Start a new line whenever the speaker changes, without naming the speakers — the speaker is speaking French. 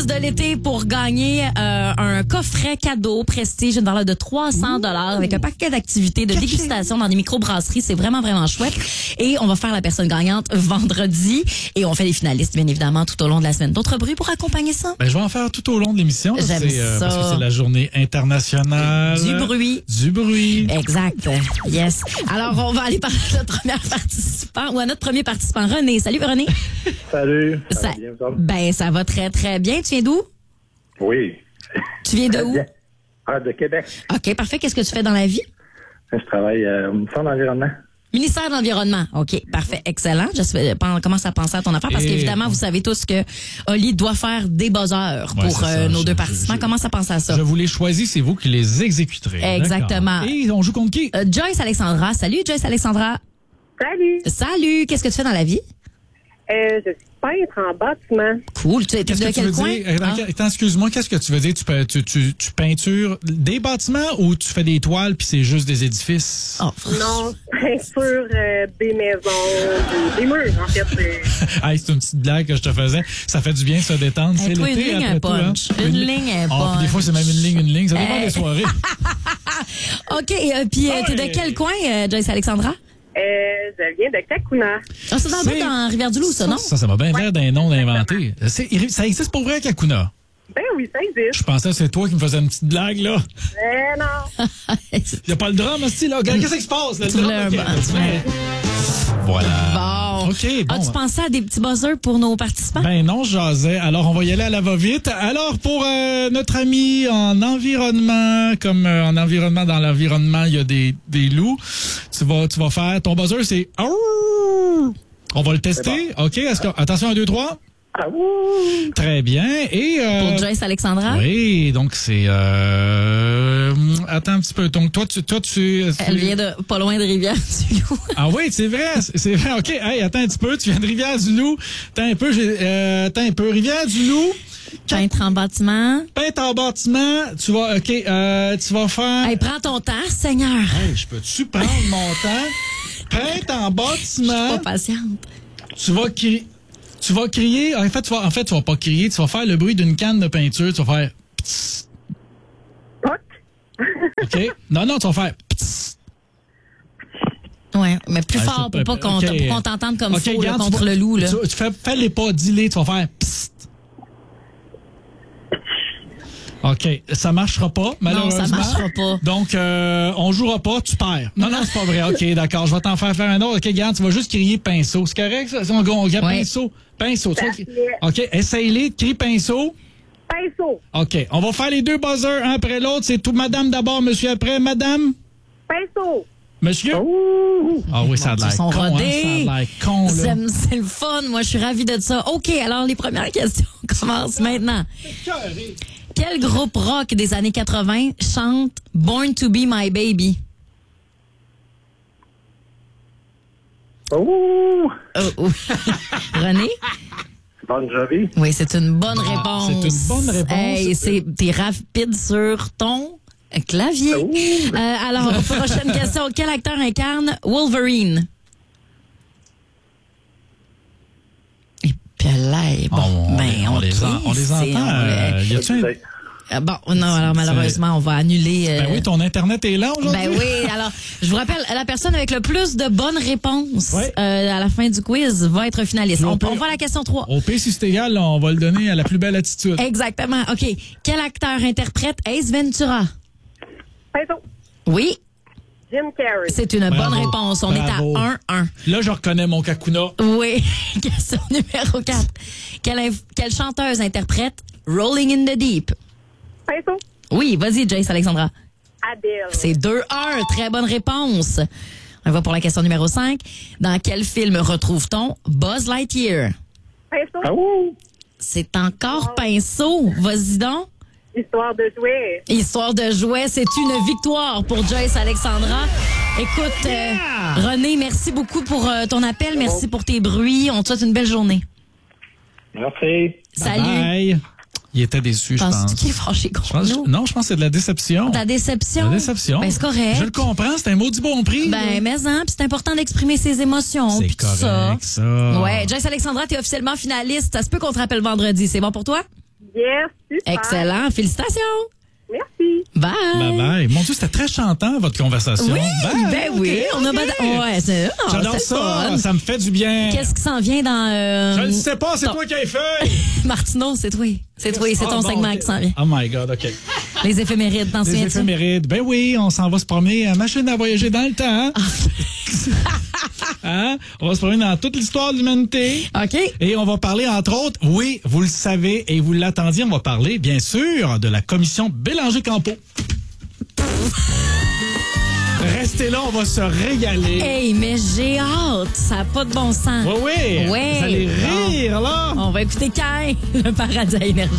de l'été pour gagner un coffret cadeau prestige d'une valeur de 300 $ avec un paquet d'activités de dégustation dans des microbrasseries. C'est vraiment, vraiment chouette. Et on va faire la personne gagnante vendredi. Et on fait les finalistes, bien évidemment, tout au long de la semaine. D'autres bruits pour accompagner ça?
Ben, je vais en faire tout au long de l'émission.
J'aime ça.
Parce que c'est la journée internationale.
Du bruit.
Du bruit.
Exact. Yes. Alors, on va aller parler à notre premier participant ou à notre premier participant, René. Salut, René.
Salut.
Ça,
va bien, vous autres?
ben, ça va très, très bien. Tu viens d'où?
Oui.
Tu viens de
Très
où?
bien. Ah, de Québec.
OK, parfait. Qu'est-ce que tu fais dans la vie?
Je travaille au ministère de l'Environnement.
Ministère de l'Environnement. OK, parfait. Excellent. Je commence à penser à ton affaire parce qu'évidemment, vous savez tous que Oli doit faire des buzzers
Ouais,
pour
c'est ça.
nos deux participants. Commence à penser à ça.
Je vous les choisis, c'est vous qui les exécuterez.
Exactement.
D'accord. Et on joue contre qui?
Joyce Alexandra. Salut, Joyce Alexandra.
Salut,
Salut. Qu'est-ce que tu fais dans la vie?
je suis peintre en bâtiment.
Cool. Tu es
Qu'est-ce
de
que tu
quel
veux
coin?
dire?
Ah.
Attends, excuse-moi, qu'est-ce que tu veux dire? Tu peintures des bâtiments ou tu fais des toiles puis c'est juste des édifices?
Oh.
Non, peinture des maisons, des murs, en fait.
Hey, c'est une petite blague que je te faisais. Ça fait du bien de se détendre.
Hey,
C'est
toi, une
l'été,
ligne,
après
un
tout, hein?
punch. Une ligne, un
Ah, puis
punch.
des fois, c'est même une ligne. Ça dépend des soirées.
OK, puis t'es de quel coin, Joyce Alexandra?
Je viens de Kakuna.
Ah, c'est dans le bout dans Rivière-du-Loup, ça, non?
Ça m'a bien l'air d'un nom inventé. Ça existe pour vrai, Kakuna?
Ben oui, ça existe.
Je pensais que c'est toi qui me faisais une petite blague, là.
Non.
Il n'y a pas le drum, hostie, là. Qu'est-ce qui se passe, là?
Tu voulais un
Ok, Voilà.
Bon.
OK, bon.
As-tu pensé à des petits buzzers pour nos participants?
Ben non, je jasais. Alors, on va y aller à la va-vite. Alors, pour notre ami en environnement, comme en environnement, dans l'environnement, il y a des loups. Tu vas faire... Ton buzzer, c'est... On va le tester. OK, attention, 1, 2, 3.
Ah, ouh!
Très bien. Et...
Pour Joyce Alexandra?
Oui, donc c'est... Attends un petit peu. Donc, toi, tu
Elle vient de pas loin de Rivière-du-Loup.
Ah oui, c'est vrai. OK. Hey, attends un petit peu. Tu viens de Rivière-du-Loup. Attends un peu. Rivière-du-Loup.
Peintre en bâtiment.
Peintre en bâtiment. Tu vas faire...
Hey, prends ton temps, Seigneur.
Hey, je peux-tu prendre mon temps? Peintre en bâtiment.
Pas patiente.
Tu vas crier. En fait, tu vas pas crier. Tu vas faire le bruit d'une canne de peinture. Tu vas faire... Psst.
Poc.
OK? Non, tu vas faire... Psst.
Ouais, mais plus
Ah,
fort
c'est
pour
pas-
pas
OK.
qu'on t'entende comme
OK,
faux là,
regarde,
contre le loup. Là.
Tu fais les pas, dis-les. Tu vas faire... Psst. OK, ça marchera pas, malheureusement.
Non, ça marchera pas.
Donc, on jouera pas, tu perds. Non, c'est pas vrai. OK, d'accord, je vais t'en faire un autre. OK, regarde, tu vas juste crier pinceau. C'est correct, ça? On regarde
Ouais.
pinceau. Tu vas
Parfait.
OK, essaye-les, crie pinceau.
Pinceau.
OK, on va faire les deux buzzers, un après l'autre. C'est tout. Madame d'abord, monsieur après. Madame?
Pinceau.
Monsieur?
Ouh!
Ah oui, ça a
Ils
l'air
sont
con, hein?
rodés.
Ça a l'air con, là.
C'est le fun. Moi, je suis ravie de ça. OK, alors les premières questions commencent maintenant.
Carré.
Quel groupe rock des années 80 chante Born to be my baby?
Ouh!
René?
Bon Jovi.
Oui, c'est une bonne réponse.
c'est une bonne réponse.
Hey, t'es rapide sur ton clavier.
Ouh.
Alors, prochaine question. Quel acteur incarne Wolverine? Et puis là, bon,
on les entend. Y a-tu un...
Bon, non, alors malheureusement, on va annuler.
Ben oui, ton Internet est là aujourd'hui.
Ben oui, alors, je vous rappelle, la personne avec le plus de bonnes réponses
Ouais.
à la fin du quiz va être finaliste. On va à la question 3.
Au pire, si c'est égal, là, on va le donner à la plus belle attitude.
Exactement. OK. Quel acteur interprète Ace Ventura?
Pinceau.
Oui,
Jim Carrey.
c'est une
Bravo.
bonne réponse. On
Bravo.
est à 1-1.
Là, je reconnais mon Kakuna.
Oui. Question numéro 4. Quelle chanteuse interprète Rolling in the Deep?
Pinceau.
Oui, vas-y, Joyce Alexandra.
Adele.
C'est 2-1. Très bonne réponse. On va pour la question numéro 5. Dans quel film retrouve-t-on Buzz Lightyear?
Pinceau.
Ah, ouh!
C'est encore Pinceau. Vas-y donc.
Histoire de jouer.
Histoire de jouet, c'est une victoire pour Joyce Alexandra. Écoute, René, merci beaucoup pour ton appel. Merci pour tes bruits. On te souhaite une belle journée.
Merci.
Salut.
Bye. Il était déçu, je
Penses-tu
pense.
qu'il est fâché contre
Je pense-
nous?
Non, je pense que c'est de la déception.
De la déception?
De la déception.
Ben, c'est correct.
Je le comprends, c'est un maudit bon prix.
Ben, mais puis c'est important d'exprimer ses émotions.
c'est
puis tout
correct, ça.
Ouais, Joyce Alexandra, t'es officiellement finaliste. Ça se peut qu'on te rappelle vendredi. C'est bon pour toi?
Yes, super.
Excellent. Félicitations.
Merci.
Bye.
Bye bye. Mon Dieu, c'était très chantant, votre conversation.
Oui,
Bye.
ben oui.
Ok,
On a
ok.
ouais,
J'adore
c'est
ça.
fun.
Ça me fait du bien.
Qu'est-ce qui s'en vient dans...
Je ne sais pas, c'est
ton-
toi qui as les feuilles.
Martineau, c'est toi. C'est toi, c'est
Ah,
ton
bon,
segment
ok.
qui s'en vient.
Oh my God, OK.
Les éphémérides, t'en
Les
souviens-tu?
éphémérides. Ben oui, on s'en va se promener à machine à voyager dans le temps. Hein? On va se promener dans toute l'histoire de l'humanité.
OK.
Et on va parler, entre autres, oui, vous le savez et vous l'attendiez, on va parler, bien sûr, de la commission Bélanger-Campo. Restez là, on va se régaler.
Hey, mais j'ai hâte. Ça n'a pas de bon sens.
Oui, oui.
Ouais.
Vous allez rire, là.
On va écouter Kai, le paradis à énergie.